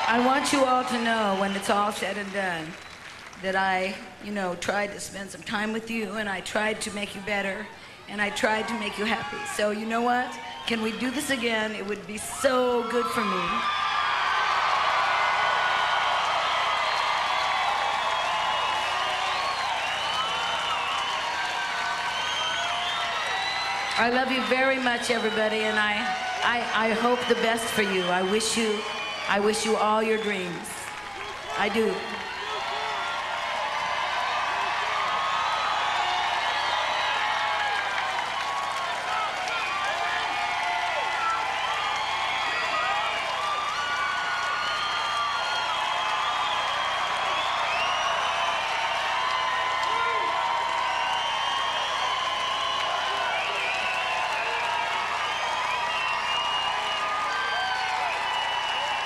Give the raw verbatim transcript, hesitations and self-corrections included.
I want you all to know, when it's all said and done, that I, you know, tried to spend some time with you, and I tried to make you better, and I tried to make you happy. So you know what? Can we do this again? It would be so good for me. I love you very much, everybody, and I, I, I hope the best for you. I wish you, I wish you all your dreams. I do.